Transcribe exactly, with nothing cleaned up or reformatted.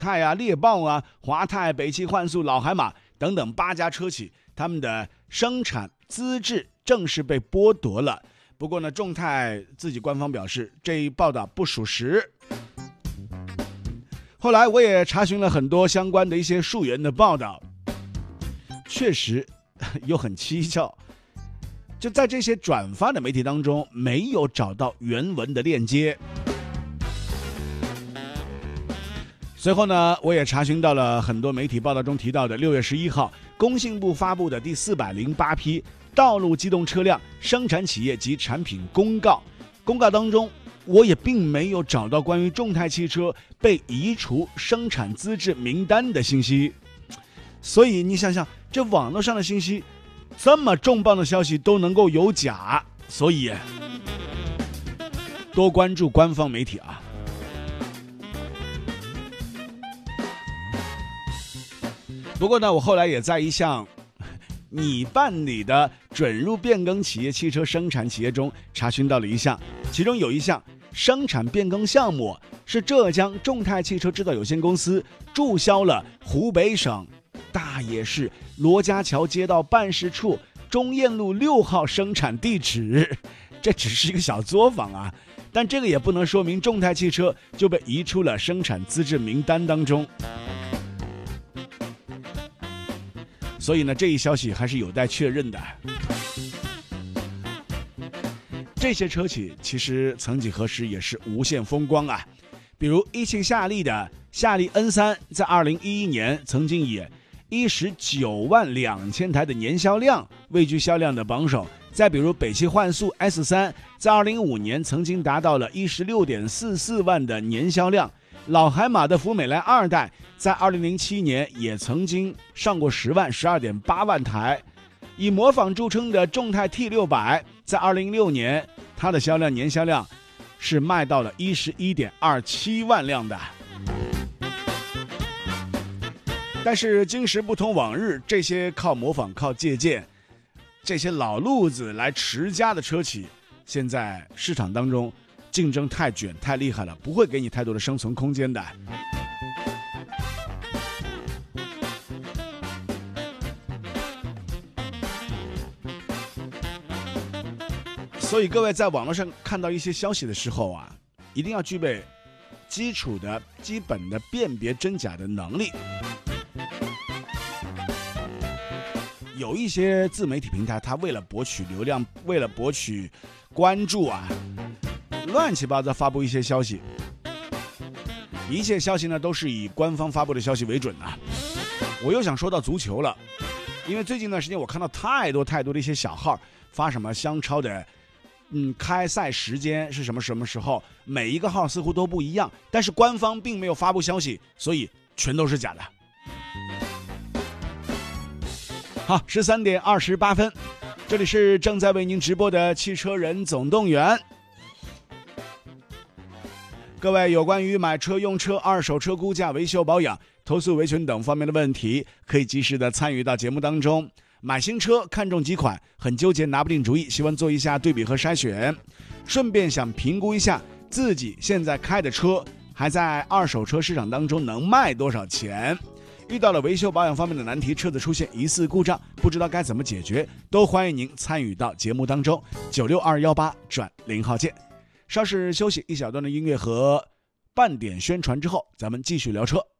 泰啊、猎豹啊、华泰、北汽幻速、老海马等等八家车企，他们的生产资质正式被剥夺了。不过呢，众泰自己官方表示，这一报道不属实。后来我也查询了很多相关的一些溯源的报道，确实又很蹊跷，就在这些转发的媒体当中，没有找到原文的链接。随后呢，我也查询到了很多媒体报道中提到的六月十一号工信部发布的第四百零八批道路机动车辆生产企业及产品公告。公告当中，我也并没有找到关于众泰汽车被移除生产资质名单的信息。所以你想想，这网络上的信息这么重磅的消息都能够有假，所以多关注官方媒体啊。不过呢，我后来也在一项你办理的准入变更企业汽车生产企业中查询到了一项，其中有一项生产变更项目是浙江众泰汽车制造有限公司注销了湖北省大冶市罗家桥街道办事处中燕路六号生产地址。这只是一个小作坊啊，但这个也不能说明众泰汽车就被移出了生产资质名单当中。所以呢，这一消息还是有待确认的。这些车企其实曾几何时也是无限风光啊，比如一汽夏利的夏利 N 三，在二零一一年曾经以一十九万两千台的年销量位居销量的榜首。再比如北汽幻速 S 三，在二零一五年曾经达到了一十六点四四万的年销量。老海马的福美来二代在二零零七年也曾经上过十万， 十二点八万台。以模仿著称的众泰 T 六百，在二零一六年它的销量年销量是卖到了一十一点二七万辆的。但是今时不同往日，这些靠模仿靠借鉴，这些老路子来持家的车企，现在市场当中竞争太卷太厉害了，不会给你太多的生存空间的。所以各位在网络上看到一些消息的时候啊，一定要具备基础的基本的辨别真假的能力。有一些自媒体平台，它为了博取流量，为了博取关注啊，乱七八糟发布一些消息，一切消息呢都是以官方发布的消息为准的。我又想说到足球了，因为最近一段时间我看到太多太多的一些小号发什么香超的嗯，开赛时间是什么什么时候，每一个号似乎都不一样，但是官方并没有发布消息，所以全都是假的。好，十三点二十八分，这里是正在为您直播的汽车人总动员。各位有关于买车、用车、二手车估价、维修保养、投诉维权等方面的问题，可以及时的参与到节目当中。买新车看中几款，很纠结拿不定主意，希望做一下对比和筛选，顺便想评估一下自己现在开的车还在二手车市场当中能卖多少钱。遇到了维修保养方面的难题，车子出现疑似故障，不知道该怎么解决，都欢迎您参与到节目当中。九六二一八转零号键。稍事休息一小段的音乐和半点宣传之后，咱们继续聊车。